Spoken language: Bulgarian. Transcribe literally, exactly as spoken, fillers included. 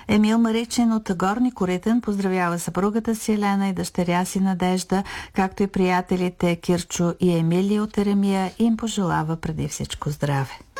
Емил Маричин от Горни Коритен поздравява съпругата си Елена и дъщеря си Надежда, както и приятелите Кирчо и Емилия от Еремия и им пожелава преди всичко здраве.